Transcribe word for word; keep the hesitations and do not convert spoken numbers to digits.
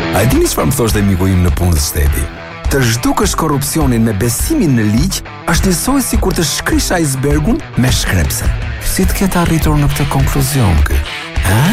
A dini çfarë më thoshte miku im në punë shteti? Të zhdukësh korrupsionin me besimin në ligj është njësoj si kur të shkrish icebergun me shkrepse. Si të ketë arritur në këtë konkluzion kë? Ha?